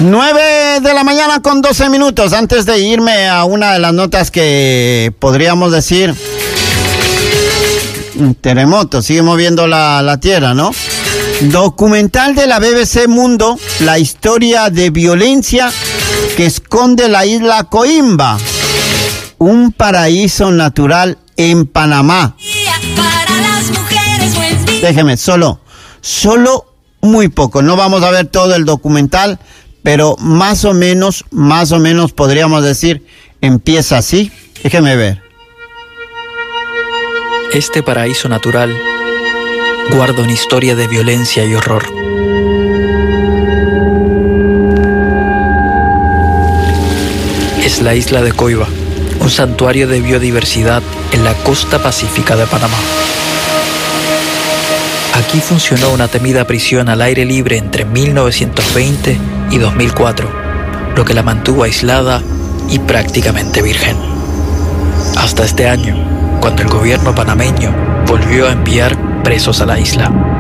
9 de la mañana con 12 minutos. Antes de irme a una de las notas que podríamos decir, un terremoto, sigue moviendo la tierra, ¿no? Documental de la BBC Mundo, la historia de violencia que esconde la isla Coimba, un paraíso natural en Panamá. Déjeme, solo muy poco. No vamos a ver todo el documental, pero más o menos podríamos decir, empieza así. Déjeme ver. Este paraíso natural guarda una historia de violencia y horror. Es la isla de Coiba, un santuario de biodiversidad en la costa pacífica de Panamá. Aquí funcionó una temida prisión al aire libre entre 1920 y 2004, lo que la mantuvo aislada y prácticamente virgen. Hasta este año, cuando el gobierno panameño volvió a enviar presos a la isla.